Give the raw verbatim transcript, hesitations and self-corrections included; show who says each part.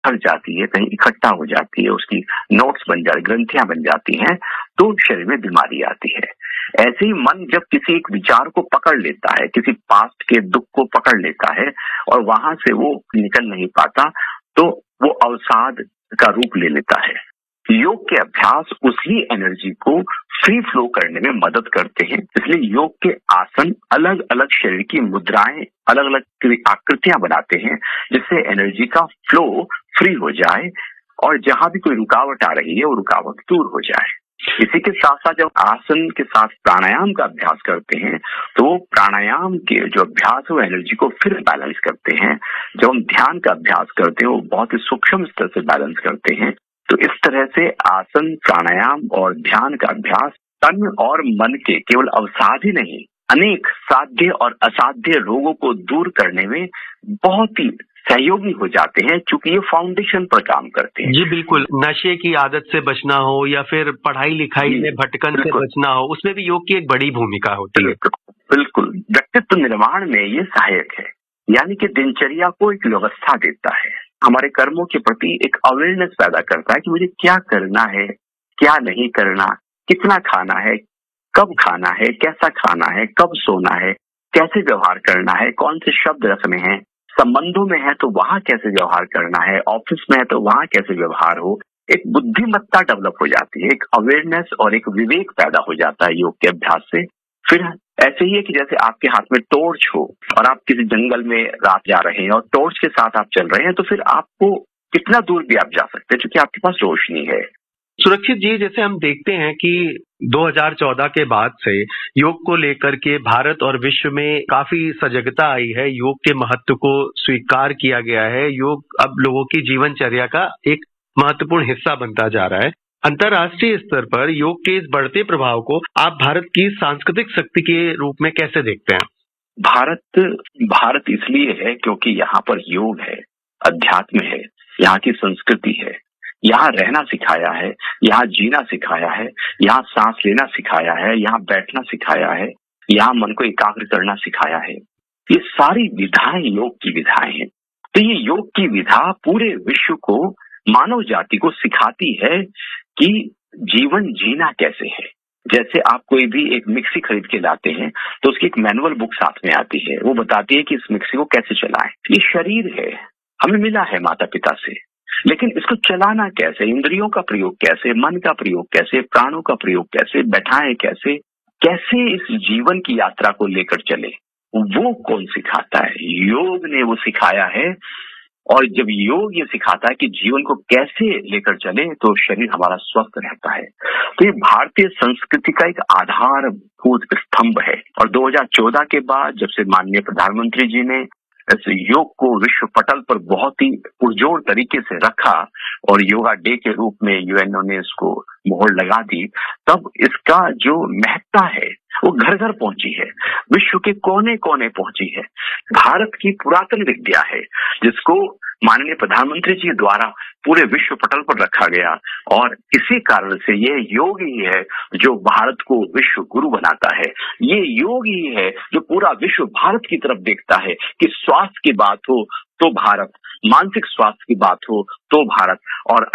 Speaker 1: फंस जाती है, कहीं इकट्ठा हो जाती है, उसकी नोट्स बन जाती, ग्रंथियां बन जाती हैं, तो शरीर में बीमारी आती है। ऐसे ही मन जब किसी एक विचार को पकड़ लेता है, किसी पास्ट के दुख को पकड़ लेता है और वहां से वो निकल नहीं पाता, तो वो अवसाद का रूप ले लेता है। योग के अभ्यास उसी एनर्जी को फ्री फ्लो करने में मदद करते हैं। इसलिए योग के आसन अलग अलग शरीर की मुद्राएं, अलग अलग आकृतियां बनाते हैं, जिससे एनर्जी का फ्लो फ्री हो जाए और जहां भी कोई रुकावट आ रही है वो रुकावट दूर हो जाए। इसी के साथ साथ जब आसन के साथ प्राणायाम का अभ्यास करते हैं तो वो प्राणायाम के जो अभ्यास है वो एनर्जी को फिर बैलेंस करते हैं। जब हम ध्यान का अभ्यास करते हैं वो बहुत ही सूक्ष्म स्तर से बैलेंस करते हैं। तो इस तरह से आसन, प्राणायाम और ध्यान का अभ्यास तन और मन के केवल अवसाद ही नहीं, अनेक साध्य और असाध्य रोगों को दूर करने में बहुत ही सहयोगी हो जाते हैं, क्योंकि ये फाउंडेशन पर काम करते हैं।
Speaker 2: जी बिल्कुल, नशे की आदत से बचना हो या फिर पढ़ाई लिखाई में भटकन से बचना हो, उसमें भी योग की एक बड़ी भूमिका होती है।
Speaker 1: बिल्कुल, व्यक्तित्व निर्माण में ये सहायक है, यानी कि दिनचर्या को एक व्यवस्था देता है, हमारे कर्मों के प्रति एक अवेयरनेस पैदा करता है कि मुझे क्या करना है, क्या नहीं करना, कितना खाना है, कब खाना है, कैसा खाना है, कब सोना है, कैसे व्यवहार करना है, कौन से शब्द रखने हैं, संबंधों में है तो वहां कैसे व्यवहार करना है, ऑफिस में है तो वहां कैसे व्यवहार हो। एक बुद्धिमत्ता डेवलप हो जाती है, एक अवेयरनेस और एक विवेक पैदा हो जाता है योग के अभ्यास से। फिर ऐसे ही है कि जैसे आपके हाथ में टॉर्च हो और आप किसी जंगल में रात जा रहे हैं और टॉर्च के साथ आप चल रहे हैं, तो फिर आपको कितना दूर भी आप जा सकते हैं क्योंकि आपके पास रोशनी है।
Speaker 2: सुरक्षित जी, जैसे हम देखते हैं कि दो हज़ार चौदह के बाद से योग को लेकर के भारत और विश्व में काफी सजगता आई है, योग के महत्व को स्वीकार किया गया है, योग अब लोगों की जीवनचर्या का एक महत्वपूर्ण हिस्सा बनता जा रहा है। अंतर्राष्ट्रीय स्तर पर योग के इस बढ़ते प्रभाव को आप भारत की सांस्कृतिक शक्ति के रूप में कैसे देखते हैं?
Speaker 1: भारत भारत इसलिए है क्योंकि यहाँ पर योग है, अध्यात्म है, यहाँ की संस्कृति है, यहाँ रहना सिखाया है, यहाँ जीना सिखाया है, यहाँ सांस लेना सिखाया है, यहाँ बैठना सिखाया है, यहाँ मन को एकाग्र करना सिखाया है। ये सारी विधाएं योग की विधाएं हैं। तो ये योग की विधा पूरे विश्व को, मानव जाति को सिखाती है कि जीवन जीना कैसे है। जैसे आप कोई भी एक मिक्सी खरीद के लाते हैं तो उसकी एक मैनुअल बुक साथ में आती है, वो बताती है कि इस मिक्सी को कैसे चलाएं। ये शरीर है, हमें मिला है माता पिता से, लेकिन इसको चलाना कैसे, इंद्रियों का प्रयोग कैसे, मन का प्रयोग कैसे, प्राणों का प्रयोग कैसे, बैठाएं कैसे, कैसे इस जीवन की यात्रा को लेकर चले, वो कौन सिखाता है? योग ने वो सिखाया है। और जब योग ये सिखाता है कि जीवन को कैसे लेकर चले तो शरीर हमारा स्वस्थ रहता है। तो ये भारतीय संस्कृति का एक आधारभूत स्तंभ है। और दो हज़ार चौदह के बाद जब से माननीय प्रधानमंत्री जी ने इस योग को विश्व पटल पर बहुत ही पुरजोर तरीके से रखा और योगा डे के रूप में यूएनओ ने इसको मोहर लगा दी, तब इसका जो महत्ता है वो घर घर पहुंची है, विश्व के कोने कोने पहुंची है। भारत की पुरातन विद्या है जिसको माननीय प्रधानमंत्री जी द्वारा पूरे विश्व पटल पर रखा गया और इसी कारण से यह योग ही है जो भारत को विश्व गुरु बनाता है। ये योग ही है जो पूरा विश्व भारत की तरफ देखता है कि स्वास्थ्य की बात हो तो भारत, मानसिक स्वास्थ्य की बात हो तो भारत, और